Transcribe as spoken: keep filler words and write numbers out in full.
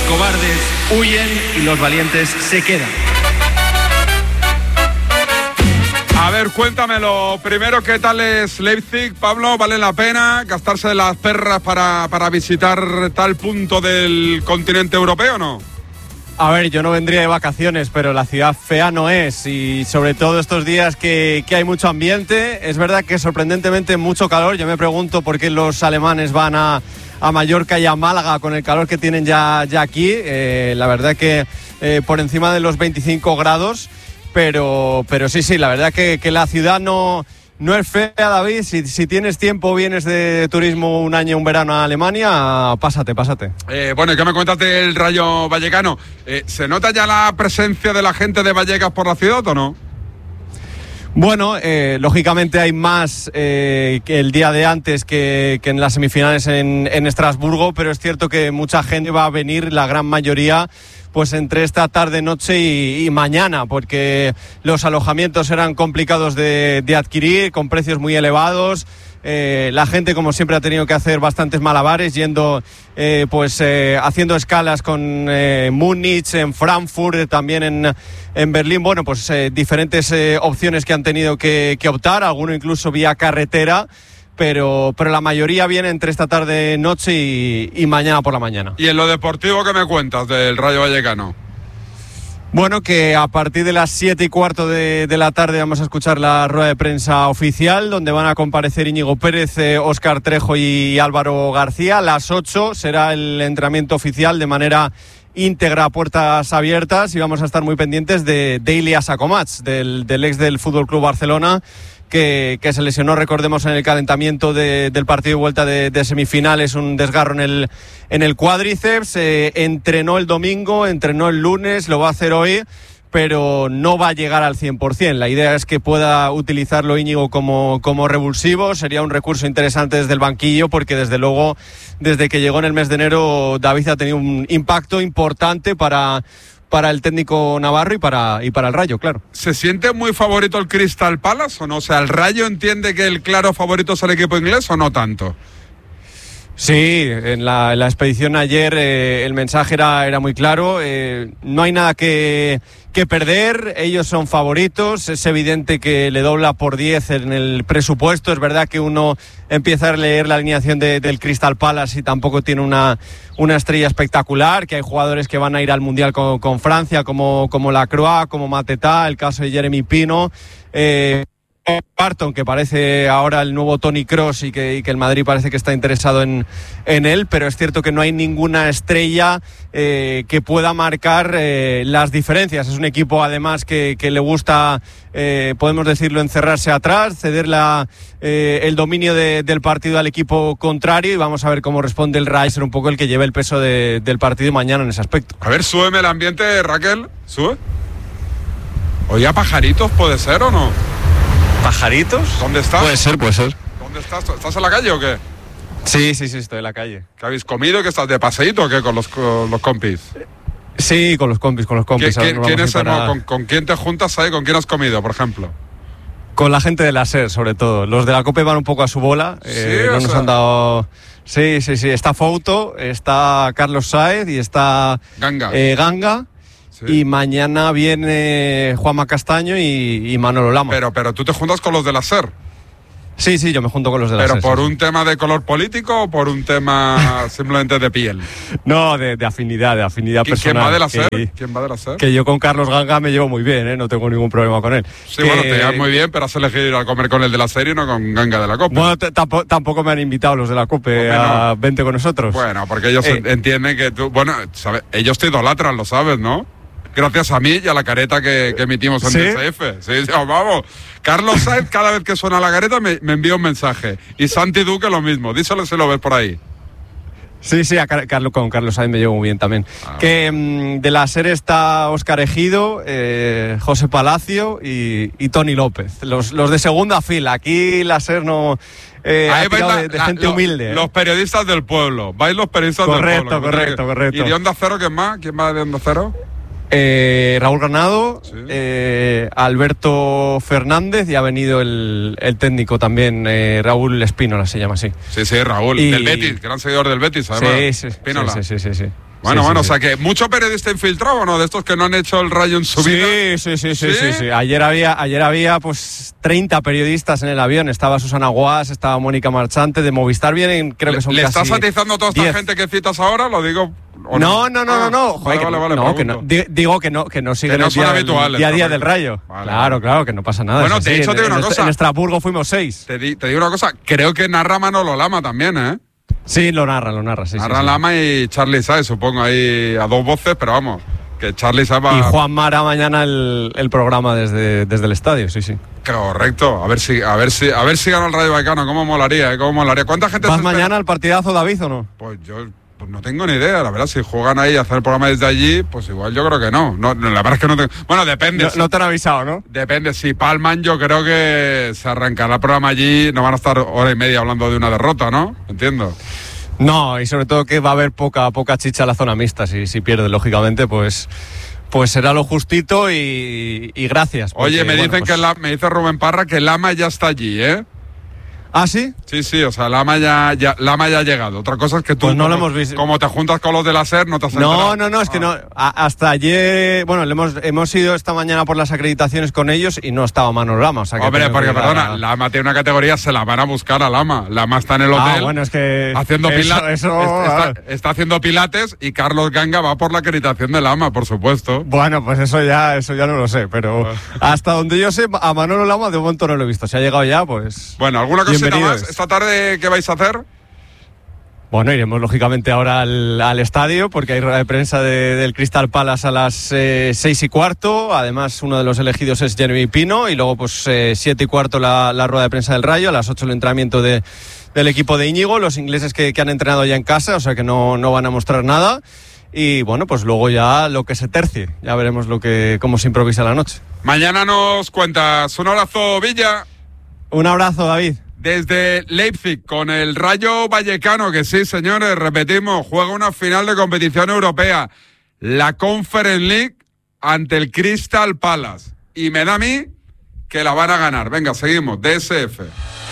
cobardes huyen y los valientes se quedan. A ver, cuéntamelo. Primero, ¿qué tal es Leipzig, Pablo? ¿Vale la pena gastarse de las perras para, para visitar tal punto del continente europeo o no? A ver, yo no vendría de vacaciones, pero la ciudad fea no es, y sobre todo estos días que, que hay mucho ambiente. Es verdad que sorprendentemente mucho calor. Yo me pregunto por qué los alemanes van a, a Mallorca y a Málaga con el calor que tienen ya, ya aquí. Eh, la verdad que eh, por encima de los veinticinco grados, pero, pero sí, sí, la verdad que, que la ciudad no... No es fea, David. Si, si tienes tiempo, vienes de turismo un año, un verano a Alemania, pásate, pásate. Eh, bueno, ¿y qué me cuentas del Rayo Vallecano? Eh, ¿Se nota ya la presencia de la gente de Vallecas por la ciudad o no? Bueno, eh, lógicamente hay más eh, que el día de antes que, que en las semifinales en, en Estrasburgo, pero es cierto que mucha gente va a venir, la gran mayoría, pues entre esta tarde, noche y, y mañana, porque los alojamientos eran complicados de, de adquirir, con precios muy elevados. Eh, la gente, como siempre, ha tenido que hacer bastantes malabares, yendo, eh, pues, eh, haciendo escalas con eh, Múnich, en Frankfurt, también en, en Berlín. Bueno, pues eh, diferentes eh, opciones que han tenido que, que optar, alguno incluso vía carretera, pero, pero la mayoría viene entre esta tarde, noche y, y mañana por la mañana. ¿Y en lo deportivo qué me cuentas del Rayo Vallecano? Bueno, que a partir de las siete y cuarto de, de la tarde vamos a escuchar la rueda de prensa oficial, donde van a comparecer Íñigo Pérez, eh, Óscar Trejo y Álvaro García. A las ocho será el entrenamiento oficial de manera íntegra, puertas abiertas, y vamos a estar muy pendientes de, de Ilias Akomats, del, del ex del Fútbol Club Barcelona, que, que se lesionó, recordemos, en el calentamiento de, del partido de vuelta de, de semifinales, un desgarro en el, en el cuádriceps. Eh, entrenó el domingo, entrenó el lunes, lo va a hacer hoy, pero no va a llegar al cien por ciento. La idea es que pueda utilizarlo Íñigo como, como revulsivo. Sería un recurso interesante desde el banquillo, porque desde luego, desde que llegó en el mes de enero, David ha tenido un impacto importante para... para el técnico navarro y para, y para el Rayo, claro. ¿Se siente muy favorito el Crystal Palace o no? O sea, ¿el Rayo entiende que el claro favorito es el equipo inglés o no tanto? Sí, en la, en la expedición ayer eh, el mensaje era, era muy claro. Eh, no hay nada que, que perder, ellos son favoritos. Es evidente que le dobla por diez en el presupuesto. Es verdad que uno empieza a leer la alineación de, del Crystal Palace y tampoco tiene una, una estrella espectacular, que hay jugadores que van a ir al Mundial con, con Francia, como, como Lacroix, como Mateta, el caso de Jeremy Pino. Eh, Barton, que parece ahora el nuevo Toni Kroos, y que, y que el Madrid parece que está interesado en, en él, pero es cierto que no hay ninguna estrella eh, que pueda marcar eh, las diferencias. Es un equipo además que, que le gusta, eh, podemos decirlo, encerrarse atrás, ceder la, eh, el dominio de, del partido al equipo contrario, y vamos a ver cómo responde el Rayo, ser un poco el que lleve el peso de, del partido mañana en ese aspecto. A ver, súbeme el ambiente, Raquel, sube. Oye, pajaritos, ¿puede ser o no? ¿Pajaritos? ¿Dónde estás? Puede ser, puede ser. ¿Dónde estás? ¿Estás en la calle o qué? Sí, sí, sí, estoy en la calle. ¿Qué habéis comido? ¿Que estás de paseíto o qué con los, con los compis? Sí, con los compis, con los compis. ¿Quién, quién es, para... con, ¿Con quién te juntas ahí? ¿Con quién has comido, por ejemplo? Con la gente de la SER, sobre todo. Los de la COPE van un poco a su bola. Sí, eh, no o nos sea... han dado... Sí, sí, sí. Está Fouto, está Carlos Sáez y está Ganga. Eh, Ganga. Sí. Y mañana viene Juanma Castaño y, y Manolo Lama. Pero, pero tú te juntas con los de la SER. Sí, sí, yo me junto con los de la ¿Pero SER. por sí, un sí. tema de color político o por un tema simplemente de piel? No, de, de afinidad, de afinidad ¿Quién, personal. ¿Quién va de la SER? Que, ¿Quién va de la SER? Que yo con Carlos Ganga me llevo muy bien, ¿eh? No tengo ningún problema con él. Sí, que... bueno, te llevas muy bien, pero has elegido ir a comer con el de la SER y no con Ganga de la COPE. Bueno, tampoco, tampoco me han invitado los de la COPE a no. Vente con nosotros. Bueno, porque ellos eh. entienden que tú... Bueno, ¿sabes? Ellos te idolatran, lo sabes, ¿no? Gracias a mí y a la careta que, que emitimos en ¿Sí? D S F. Sí, sí, vamos. Carlos Sainz, cada vez que suena la careta, me, me envía un mensaje. Y Santi Duque lo mismo. Díselo si lo ves por ahí. Sí, sí, a Car- Carlos, con Carlos Sainz me llevo muy bien también. Ah. Que mmm, de la SER está Óscar Ejido, eh, José Palacio y, y Tony López. Los, los de segunda fila. Aquí la SER no... Eh, Ahí vais la, de, de la, gente lo, humilde. ¿eh? Los periodistas del pueblo. Vais los periodistas correcto, del pueblo. Correcto, correcto, ¿Y de Onda Cero quién más? ¿Quién va de Onda Cero? Eh, Raúl Granado, sí. eh, Alberto Fernández, y ha venido el, el técnico también, eh, Raúl Espínola se llama así. Sí, sí, Raúl, y... del Betis, gran seguidor del Betis, además. Sí, sí, Espínola. sí, sí, sí, sí. Bueno, sí, bueno, sí, o sea sí. que mucho periodista infiltrado, ¿o no? De estos que no han hecho el Rayo en su Sí, vida. sí, sí, sí, ¿Sí? sí, sí. Ayer había, ayer había pues treinta periodistas en el avión. Estaba Susana Guas, estaba Mónica Marchante, de Movistar vienen, creo que son ¿Le casi estás atizando a toda esta diez. gente que citas ahora? Lo digo... ¿o No, no, no, Ah, no, no. Joder, vale, que vale, no, vale, no, que pregunto. no. Di- Digo que no, que no siguen Que no el día, son del- habituales, día a día correcto. del Rayo. Vale, claro, vale. claro, que no pasa nada. Bueno, es de así. hecho, en, te digo en una Est- cosa. en Estrasburgo fuimos seis. Te, di- te digo una cosa, creo que narra Manolo Lama también, ¿eh? Sí, lo narra, lo narra, sí, narra sí, sí. Lama y Charlie Sáez, supongo, ahí a dos voces, pero vamos, que Charlie Sáez va... Y Juan Mara mañana el, el programa desde, desde el estadio, sí, sí. Correcto, a ver si, a ver si, a ver si gana el Rayo Vallecano, cómo molaría, ¿eh? Cómo molaría. ¿Cuánta gente ¿Vas se espera? mañana al partidazo, David, o no? Pues yo pues no tengo ni idea, la verdad, si juegan ahí a hacer el programa desde allí, pues igual yo creo que no. no la verdad es que no tengo... Bueno, depende. No, si- no te han avisado, ¿no? Depende, si palman yo creo que se arrancará el programa allí, no van a estar hora y media hablando de una derrota, ¿no? Entiendo. No, y sobre todo que va a haber poca, poca chicha en la zona mixta. Si, si pierde, lógicamente, pues, pues será lo justito y, y gracias. porque, Oye, me dicen bueno, pues- que la, me dice Rubén Parra que Lama ya está allí, ¿eh? ¿Ah, sí? Sí, sí, o sea, Lama ya, ya, Lama ya ha llegado. Otra cosa es que tú, Pues no lo como, hemos visto. como te juntas con los de la SER, no te has No, enterado. no, no, es que Ah. no. a- hasta ayer, bueno, le hemos, hemos ido esta mañana por las acreditaciones con ellos y no estaba Manolo Lama. O sea que Hombre, tengo porque que llegar perdona, a- Lama tiene una categoría, se la van a buscar a Lama. Lama está en el hotel Ah, bueno, es que. haciendo eso, pilates. eso, está, ah. está haciendo pilates y Carlos Ganga va por la acreditación de Lama, por supuesto. Bueno, pues eso ya, eso ya no lo sé, pero hasta donde yo sé, a Manolo Lama de momento no lo he visto. Si ha llegado ya, pues. Bueno, ¿alguna cosita bienvenido más es. esta tarde qué vais a hacer? Bueno, iremos lógicamente ahora al, al estadio porque hay rueda de prensa de- del Crystal Palace a las eh, seis y cuarto. Además, uno de los elegidos es Jeremy Pino y luego pues eh, siete y cuarto la, la rueda de prensa del Rayo, a las ocho el entrenamiento de, del equipo de Íñigo, los ingleses que, que han entrenado ya en casa, o sea que no, no van a mostrar nada. Y bueno, pues luego ya lo que se tercie, ya veremos lo que, cómo se improvisa la noche. Mañana nos cuentas. Un abrazo, Villa. Un abrazo, David. Desde Leipzig, con el Rayo Vallecano, que sí, señores, repetimos, juega una final de competición europea, la Conference League, ante el Crystal Palace. Y me da a mí que la van a ganar. Venga, seguimos, D S F.